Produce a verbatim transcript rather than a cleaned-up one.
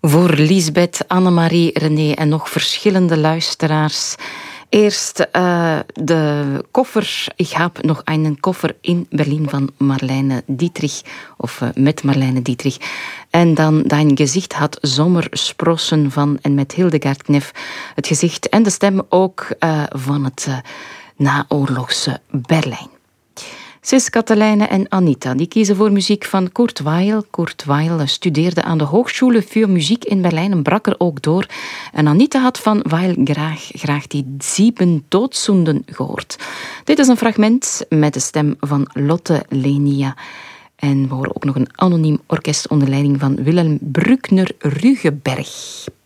Voor Lisbeth, Annemarie, René en nog verschillende luisteraars. Eerst uh, de koffer. Ik heb nog een koffer in Berlin van Marlene Dietrich. Of uh, met Marlene Dietrich. En dan Dein gezicht had zomersprossen van en met Hildegard Knef. Het gezicht en de stem ook uh, van het uh, naoorlogse Berlijn. Sis, Katelijne en Anita die kiezen voor muziek van Kurt Weill. Kurt Weill studeerde aan de Hochschule für Musik in Berlijn en brak er ook door. En Anita had van Weill graag, graag die Sieben Todsünden gehoord. Dit is een fragment met de stem van Lotte Lenia. En we horen ook nog een anoniem orkest onder leiding van Wilhelm Bruckner-Rugeberg.